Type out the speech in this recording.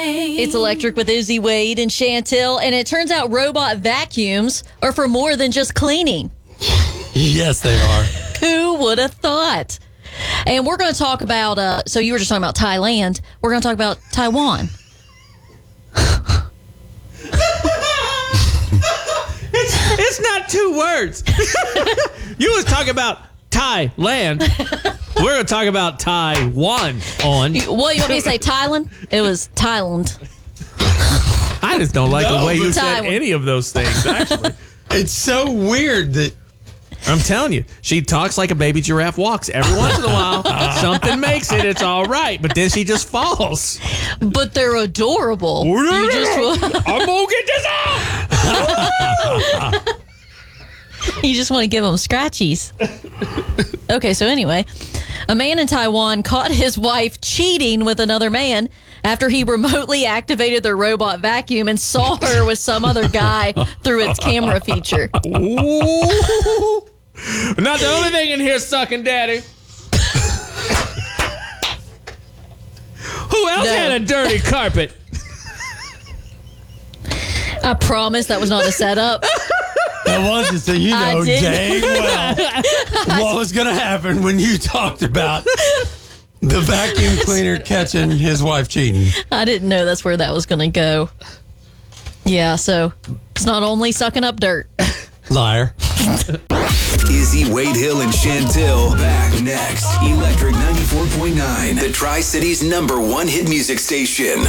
It's Electric with Izzy Wade and Chantel, and it turns out robot vacuums are for more than just cleaning. Yes, they are. Who would have thought? And we're going to talk about, so you were just talking about Thailand. We're going to talk about Taiwan. It's not two words. You was talking about Thailand. We're going to talk about Taiwan on. What, you want me to say Thailand? It was Thailand. I just don't like the way you said Taiwan. any of those things, actually. It's so weird that I'm telling you, she talks like a baby giraffe walks. Every once in a while, something makes it. It's all right. But then she just falls. But they're adorable. You just, I'm going to get this out. you just want to give them scratchies. Okay, so anyway, a man in Taiwan caught his wife cheating with another man after he remotely activated their robot vacuum and saw her with some other guy through its camera feature. Ooh. Not the only thing in here sucking, Daddy. Who else had a dirty carpet? I promise that was not a setup. that wasn't, so you know didn't. dang well what was going to happen when you talked about the vacuum cleaner catching his wife cheating. I didn't know that's where that was going to go. Yeah, so it's not only sucking up dirt. Liar. Izzy, Wade Hill, and Chantel back next. Electric 94.9, the Tri-City's #1 hit music station.